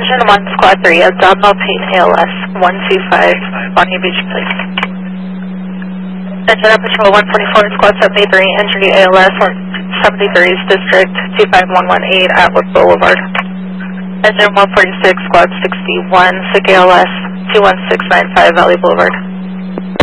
Engine 1, Squad 3, abdominal pain, ALS, 125, Bonnie Beach, please. Engine Patrol 144, Squad 73, injury ALS, 173's District 25118, Atwood Boulevard. Engine 146, Squad 61, sick ALS, 21695, Valley Boulevard.